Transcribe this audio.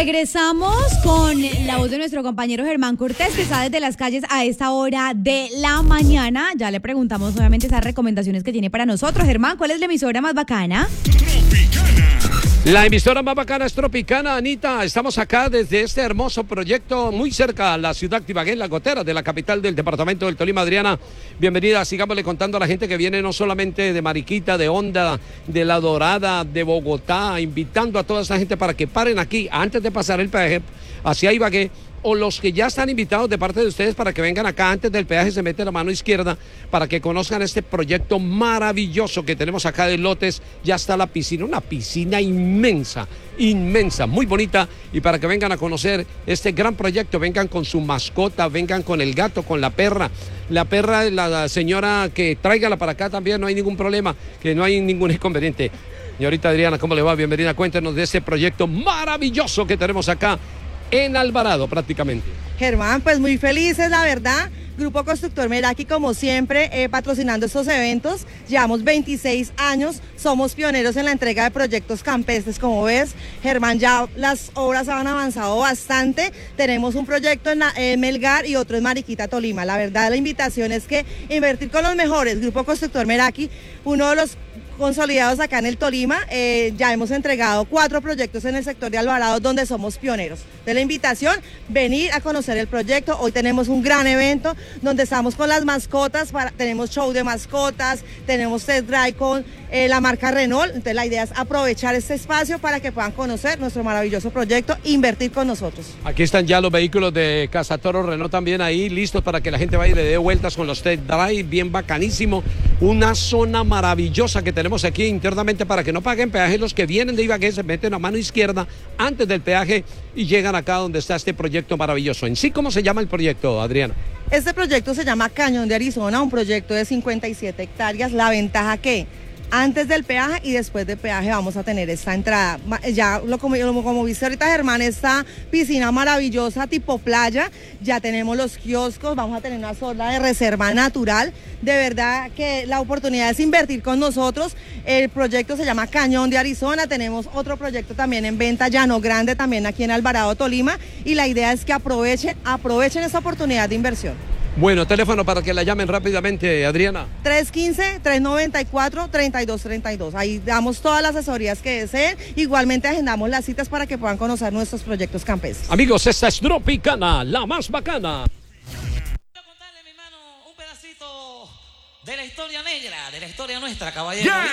Regresamos con la voz de nuestro compañero Germán Cortés, que está desde las calles a esta hora de la mañana. Ya le preguntamos nuevamente esas recomendaciones que tiene para nosotros. Germán, ¿cuál es la emisora más bacana? La emisora más bacana es Tropicana, Anita. Estamos acá desde este hermoso proyecto muy cerca a la ciudad de Ibagué, en la Gotera, de la capital del departamento del Tolima. Adriana, bienvenida. Sigámosle contando a la gente que viene no solamente de Mariquita, de Honda, de La Dorada, de Bogotá, invitando a toda esa gente para que paren aquí antes de pasar el peaje hacia Ibagué, o los que ya están invitados de parte de ustedes para que vengan acá antes del peaje, se mete la mano izquierda para que conozcan este proyecto maravilloso que tenemos acá de lotes. Ya está la piscina, una piscina inmensa, muy bonita, y para que vengan a conocer este gran proyecto, vengan con su mascota, vengan con el gato, con la perra, la señora que tráigala para acá también, no hay ningún problema, que no hay ningún inconveniente. Señorita Adriana, ¿cómo le va? Bienvenida, cuéntenos de este proyecto maravilloso que tenemos acá en Alvarado prácticamente. Germán, pues muy felices, la verdad. Grupo Constructor Meraki, como siempre, patrocinando estos eventos. Llevamos 26 años, somos pioneros en la entrega de proyectos campestres. Como ves, Germán, ya las obras han avanzado bastante. Tenemos un proyecto en Melgar y otro en Mariquita, Tolima. La verdad, la invitación es que invertir con los mejores. Grupo Constructor Meraki, uno de los consolidados acá en el Tolima. Ya hemos entregado 4 proyectos en el sector de Alvarado, donde somos pioneros. De la invitación, venir a conocer el proyecto. Hoy tenemos un gran evento donde estamos con las mascotas, tenemos show de mascotas, tenemos test drive con la marca Renault. Entonces la idea es aprovechar este espacio para que puedan conocer nuestro maravilloso proyecto, invertir con nosotros. Aquí están ya los vehículos de Casa Toro Renault también ahí listos para que la gente vaya y le dé vueltas con los test drive, bien bacanísimo. Una zona maravillosa que tenemos aquí internamente para que no paguen peaje. Los que vienen de Ibagué se meten a mano izquierda antes del peaje y llegan acá donde está este proyecto maravilloso. En sí, ¿cómo se llama el proyecto, Adriana? Este proyecto se llama Cañón de Arizona, un proyecto de 57 hectáreas. La ventaja que antes del peaje y después del peaje vamos a tener esta entrada. Ya como viste ahorita, Germán, esta piscina maravillosa tipo playa, ya tenemos los kioscos, vamos a tener una zona de reserva natural. De verdad que la oportunidad es invertir con nosotros. El proyecto se llama Cañón de Arizona. Tenemos otro proyecto también en venta, Llano Grande, también aquí en Alvarado, Tolima, y la idea es que aprovechen esta oportunidad de inversión. Bueno, teléfono para que la llamen rápidamente, Adriana. 315-394-3232. Ahí damos todas las asesorías que deseen. Igualmente agendamos las citas para que puedan conocer nuestros proyectos campestres. Amigos, esta es Tropicana, la más bacana. Quiero contarle, mi hermano, un pedacito de la historia negra, de la historia nuestra, caballero. Yeah.